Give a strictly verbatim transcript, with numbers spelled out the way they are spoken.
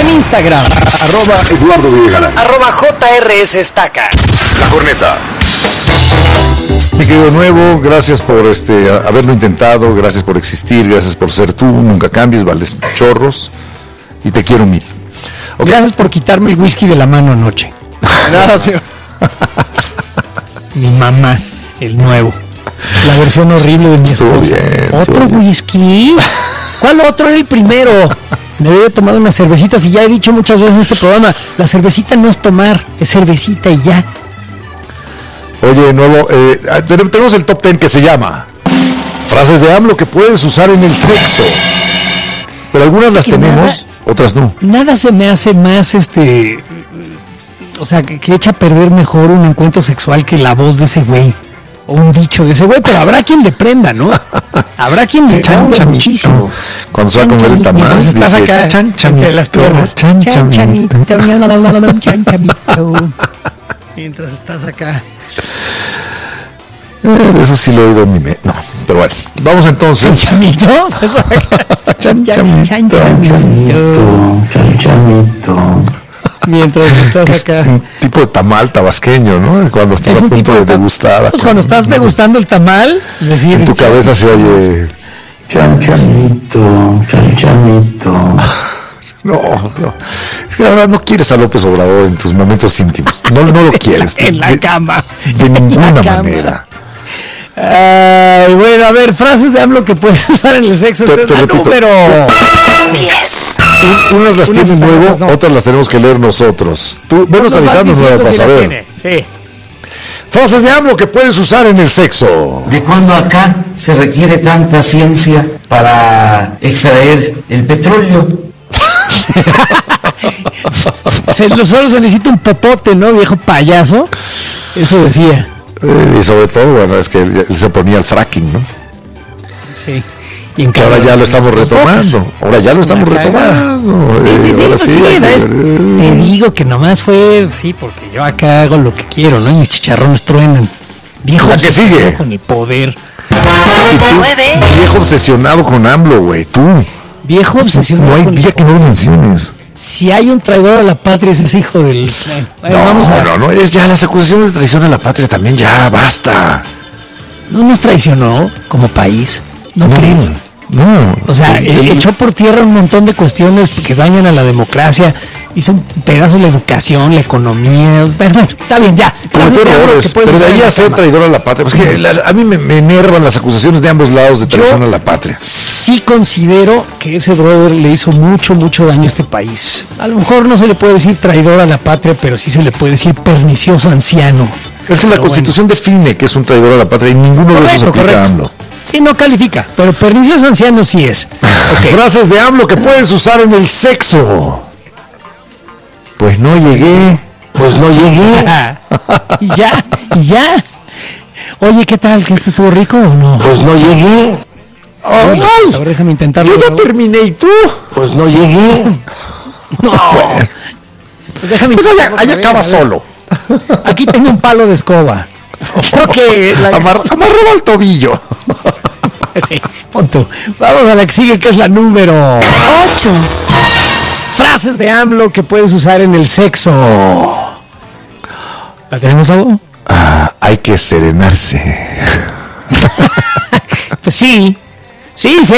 en Instagram. Arroba Eduardo Villarán. Arroba J R S Estaca. La Corneta. Mi querido Nuevo, gracias por este haberlo intentado, gracias por existir, gracias por ser tú, nunca cambies, vales chorros y te quiero mil. Okay. Gracias por quitarme el whisky de la mano anoche. Gracias. Mi mamá, el nuevo. La versión horrible de mi esposa. Bien, ¿Otro whisky? ¿Cuál otro? Era el primero. Me había tomado unas cervecitas y ya he dicho muchas veces en este programa, la cervecita no es tomar, es cervecita y ya. Oye, Nuevo, eh, tenemos el top ten que se llama frases de AMLO que puedes usar en el sexo. Pero algunas las tenemos, nada, otras no. Nada se me hace más, este... O sea, que, que echa a perder mejor un encuentro sexual que la voz de ese güey. O un dicho de ese güey, pero habrá quien le prenda, ¿no? Habrá quien le prenda muchísimo. Cuando se va a comer el tamal, dice, estás acá, chan, entre las piernas. Chan, chamito. Chan, chamito. Mientras estás acá. Eh, eso sí lo he oído en mi mente. No, pero bueno, vamos entonces. ¿Chamito? Chan, chamito. Chan, chamito. Chan, chamito. Mientras estás acá. Un tipo de tamal tabasqueño, ¿no? Cuando estás a punto de degustar. Pues cuando estás degustando el tamal, decir, en tu cabeza se oye chan chamito, chan chamito. No, no. Es que la verdad no quieres a López Obrador en tus momentos íntimos. No, no lo quieres. En la, en la cama. De ninguna manera. Ay, bueno, a ver, frases de AMLO que puedes usar en el sexo. Te, te repito. Número diez. Unas las tienes Nuevo, no. Otras las tenemos que leer nosotros. Tú, venos avisando Nuevo para saber. Sí. Frases de AMLO que puedes usar en el sexo. ¿De cuándo acá se requiere tanta ciencia para extraer el petróleo? se, solo se necesita un popote, ¿no, viejo payaso? Eso decía. Eh, y sobre todo, bueno, es que él se ponía el fracking, ¿no? Sí. Y en que ahora ya lo estamos retomando. Bocas. Ahora ya lo estamos retomando. Sí, sí, sí, eh, pues sí, sí que... es, te digo que nomás fue, sí, porque yo acá hago lo que quiero, ¿no? Y mis chicharrones truenan. Viejo la que sigue con el poder. Tú, viejo obsesionado con AMLO, güey, tú. Viejo obsesionado. No hay con día el que no lo menciones. Si hay un traidor a la patria, ese es hijo del... Bueno, no, vamos a... no, no, es ya las acusaciones de traición a la patria también, ya, basta. No nos traicionó como país, ¿no, no crees? No. O sea, el, el, echó por tierra un montón de cuestiones que dañan a la democracia, hizo un pedazo de la educación, la economía, pero bueno, está bien, ya. Cometió errores, pero de ahí a ser traidor a la patria, pues que la, a mí me, me enervan las acusaciones de ambos lados de traición Yo a la patria. Sí considero que ese brother le hizo mucho, mucho daño a este país. A lo mejor no se le puede decir traidor a la patria, pero sí se le puede decir pernicioso anciano. Es que la pero Constitución bueno. define que es un traidor a la patria y ninguno correcto, de esos aplica a AMLO. Sí, no califica, pero pernicioso anciano sí es. Okay. Frases de AMLO que puedes usar en el sexo. Pues no llegué, pues no llegué. y ya, y ya. Oye, ¿qué tal? ¿Que esto estuvo rico o no? Pues no llegué. Oh, bueno, a ver, déjame intentarlo. Yo ya favor. terminé, ¿y tú? Pues no llegué. No. Pues déjame pues allá, allá acaba solo. Aquí tengo un palo de escoba. Okay, la... Amar, amarrado al tobillo. Sí, pon tú. Vamos a la que sigue, que es la número ocho. Frases de AMLO que puedes usar en el sexo. ¿La tenemos, Lobo? Ah, hay que serenarse. Pues sí. Sí, sí,